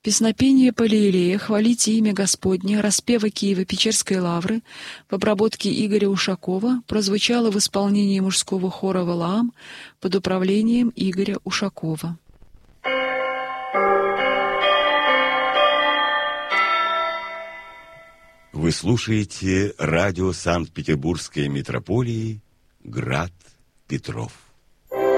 Песнопение Палиилея «Хвалите имя Господне», распевы Киево-Печерской лавры в обработке Игоря Ушакова прозвучало в исполнении мужского хора «Валаам» под управлением Игоря Ушакова. Вы слушаете радио Санкт-Петербургской митрополии «Град Петров».